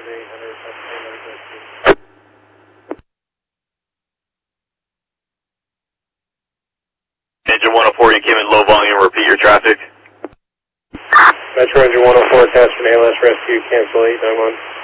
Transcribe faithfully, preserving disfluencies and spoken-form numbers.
Engine one oh four, you came in low volume, repeat your traffic. Metro Engine one oh four, attachment A L S rescue, cancel eight nine one.